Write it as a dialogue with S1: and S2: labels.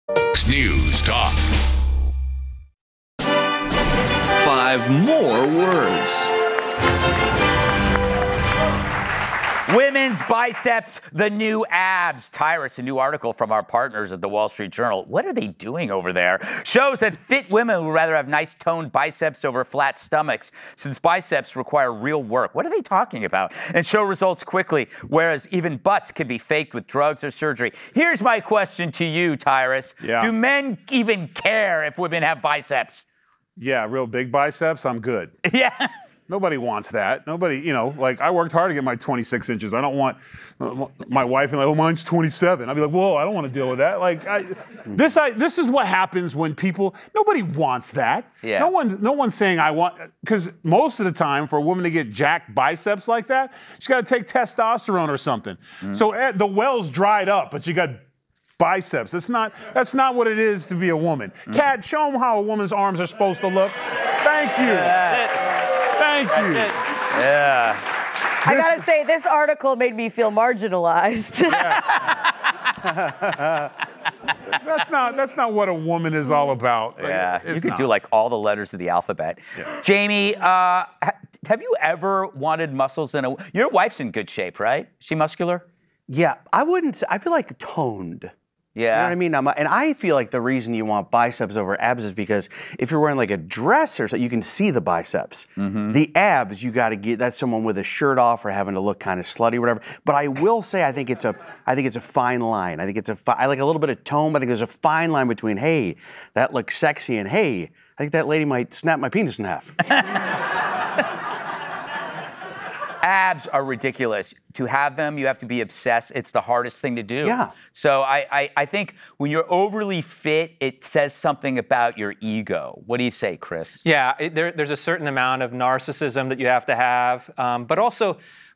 S1: News Talk.
S2: 5 more words.
S3: Women's biceps, the new abs. Tyrus, a new article from our partners at the Wall Street Journal. What are they doing over there? Shows that fit women would rather have nice toned biceps over flat stomachs, since biceps require real work. What are they talking about? And show results quickly, whereas even butts can be faked with drugs or surgery. Here's my question to you, Tyrus.
S4: Yeah.
S3: Do men even care if women have biceps?
S4: Yeah, real big biceps, I'm good.
S3: Yeah.
S4: Nobody wants that. Nobody, like I worked hard to get my 26 inches. I don't want my wife being like, oh, mine's 27. I'd be like, whoa, I don't want to deal with that. Like, this is what happens when nobody wants that.
S3: Yeah.
S4: No one's saying I want, because most of the time for a woman to get jacked biceps like that, she's got to take testosterone or something. So the well's dried up, but you got biceps. That's not what it is to be a woman. Kat, show them how a woman's arms are supposed to look. Thank you. Thank you.
S3: Yeah.
S5: I gotta say, this article made me feel marginalized.
S4: That's not what a woman is all about.
S3: Yeah,
S4: It's
S3: you could
S4: not.
S3: do like all the letters of the alphabet.
S4: Yeah.
S3: Jamie, have you ever wanted muscles in your wife's in good shape, right? Is she muscular?
S6: Yeah, I wouldn't. I feel like toned.
S3: Yeah.
S6: You know what I mean? And I feel like the reason you want biceps over abs is because if you're wearing like a dress or something, you can see the biceps. The abs, you got to get. That's someone with a shirt off or having to look kind of slutty, or whatever. But I will say, I think it's a fine line. I think I like a little bit of tone, but I think there's a fine line between, hey, that looks sexy, and hey, I think that lady might snap my penis in half.
S3: Abs are ridiculous. To have them, you have to be obsessed. It's the hardest thing to do.
S6: Yeah.
S3: So I think when you're overly fit, it says something about your ego. What do you say, Chris?
S7: Yeah, there's a certain amount of narcissism that you have to have, but also